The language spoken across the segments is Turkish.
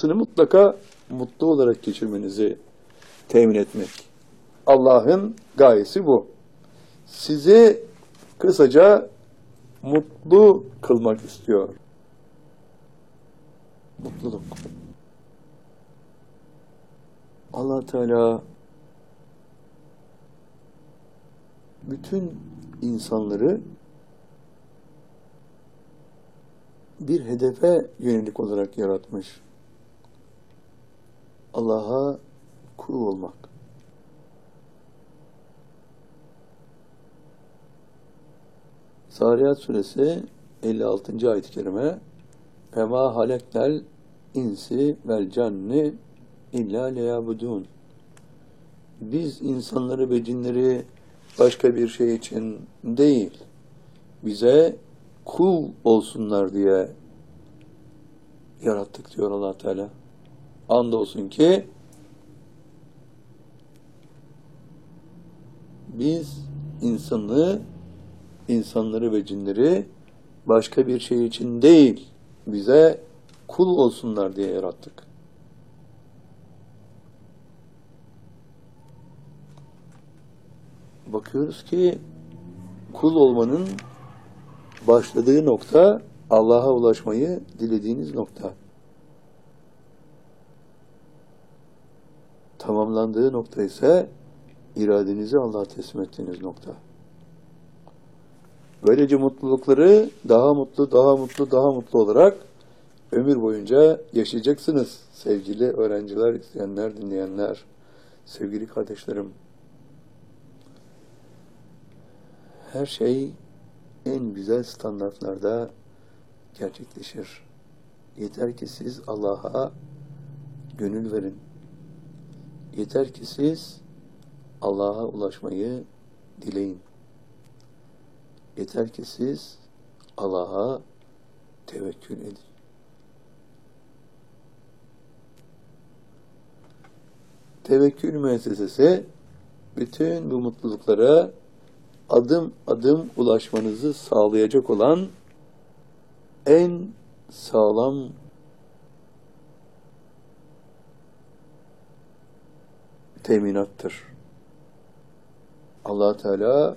hayatınızı mutlaka mutlu olarak geçirmenizi temin etmek. Allah'ın gayesi bu. Sizi kısaca mutlu kılmak istiyor. Mutluluk. Allah Teala bütün insanları bir hedefe yönelik olarak yaratmış. Allah'a kul olmak. Zariyat suresi 56. ayet-i kerime Fema haleknel insi vel canni illa leyabudun. Biz insanları ve cinleri başka bir şey için değil, bize kul olsunlar diye yarattık diyor Allah Teala. Andolsun ki biz insanları ve cinleri başka bir şey için değil, bize kul olsunlar diye yarattık. Bakıyoruz ki kul olmanın başladığı nokta Allah'a ulaşmayı dilediğiniz nokta. Tamamlandığı nokta ise iradenizi Allah'a teslim ettiğiniz nokta. Böylece mutlulukları daha mutlu olarak ömür boyunca yaşayacaksınız. Sevgili öğrenciler, isteyenler, dinleyenler, sevgili kardeşlerim. Her şey en güzel standartlarda gerçekleşir. Yeter ki siz Allah'a gönül verin. Yeter ki siz Allah'a ulaşmayı dileyin. Yeter ki siz Allah'a tevekkül edin. Tevekkül müessesesi bütün bu mutluluklara adım adım ulaşmanızı sağlayacak olan en sağlam teminattır. Allah Teala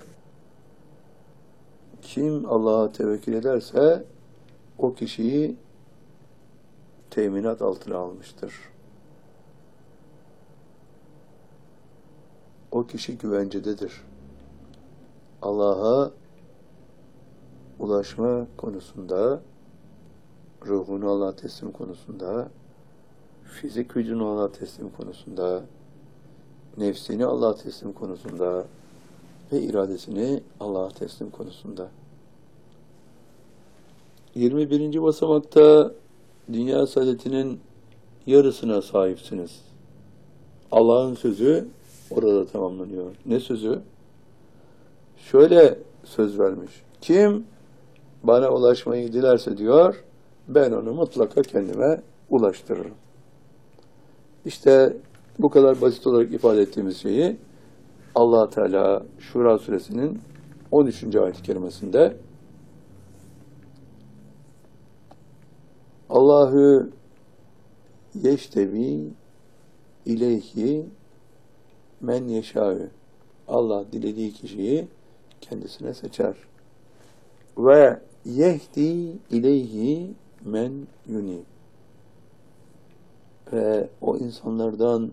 kim Allah'a tevekkül ederse o kişiyi teminat altına almıştır. O kişi güvencededir. Allah'a ulaşma konusunda, ruhunu Allah'a teslim konusunda, fizik gücünü Allah'a teslim konusunda, nefsini Allah'a teslim konusunda ve iradesini Allah'a teslim konusunda. 21. basamakta dünya saadetinin yarısına sahipsiniz. Allah'ın sözü orada tamamlanıyor. Ne sözü? Şöyle söz vermiş. Kim bana ulaşmayı dilerse diyor, ben onu mutlaka kendime ulaştırırım. İşte bu kadar basit olarak ifade ettiğimiz şeyi Allah Teala Şura suresinin 13. ayet-i kerimesinde Allahu yeştevi ileyhi men yeşâ'ü. Allah dilediği kişiyi kendisine seçer. Ve yehdi ileyhi men yuni. Ve o insanlardan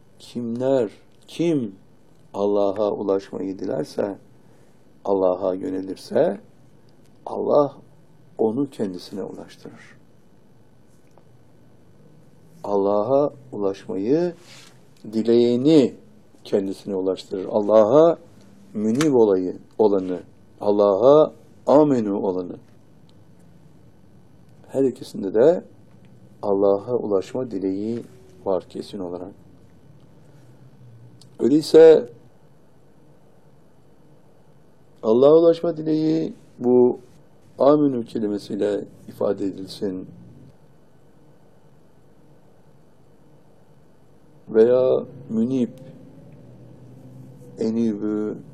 kim Allah'a ulaşmayı dilerse, Allah'a yönelirse, Allah onu kendisine ulaştırır. Allah'a ulaşmayı dileyeni kendisine ulaştırır. Allah'a münib olanı, Allah'a amenü olanı. Her ikisinde de Allah'a ulaşma dileği var kesin olarak. Öyleyse Allah'a ulaşma dileği bu amenü kelimesiyle ifade edilsin. Veya münib, enibü,